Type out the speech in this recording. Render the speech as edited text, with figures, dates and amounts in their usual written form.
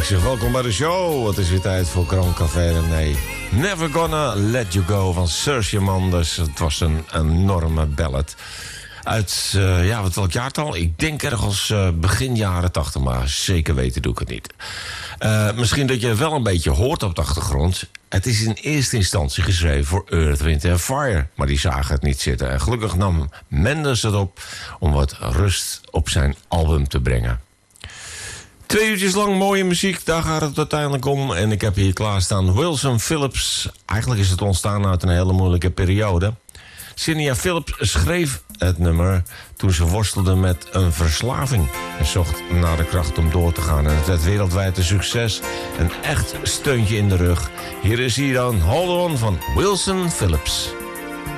Ik zeg welkom bij de show. Het is weer tijd voor Grand Café René. Never Gonna Let You Go van Saoirse Manders. Het was een enorme ballad. Uit, welk jaartal? Ik denk ergens begin jaren 80, maar zeker weten doe ik het niet. Misschien dat je het wel een beetje hoort op de achtergrond. Het is in eerste instantie geschreven voor Earth, Wind & Fire. Maar die zagen het niet zitten. En gelukkig nam Mendes het op om wat rust op zijn album te brengen. 2 uurtjes lang mooie muziek, daar gaat het uiteindelijk om. En ik heb hier klaarstaan Wilson Phillips. Eigenlijk is het ontstaan uit een hele moeilijke periode. Cynthia Phillips schreef het nummer toen ze worstelde met een verslaving. En zocht naar de kracht om door te gaan. En het werd wereldwijd een succes. Een echt steuntje in de rug. Hier is hij dan, Hold On van Wilson Phillips.